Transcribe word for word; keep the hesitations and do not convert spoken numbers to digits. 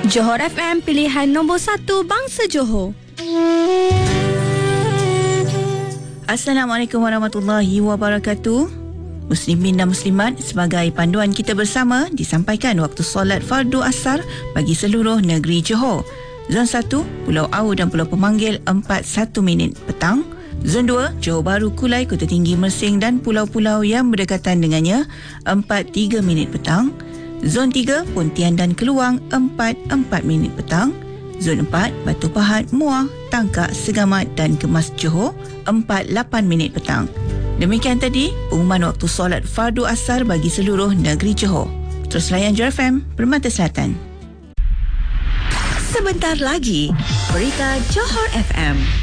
Johor F M, pilihan nombor satu bangsa Johor. Assalamualaikum warahmatullahi wabarakatuh. Muslimin dan muslimat, sebagai panduan kita bersama, disampaikan waktu solat fardu asar bagi seluruh negeri Johor. Zon satu, Pulau Au dan Pulau Pemanggil empat satu minit petang. Zon dua, Johor Bahru, Kulai, Kota Tinggi, Mersing dan pulau-pulau yang berdekatan dengannya empat tiga minit petang. Zon tiga, Pontian dan Keluang empat empat minit petang. Zon empat, Batu Pahat, Muar, Tangkak, Segamat dan Kemas Johor empat lapan minit petang. Demikian tadi pengumuman waktu solat fardu asar bagi seluruh negeri Johor. Terus layan Johor F M, Permata Selatan. Sebentar lagi, berita Johor F M.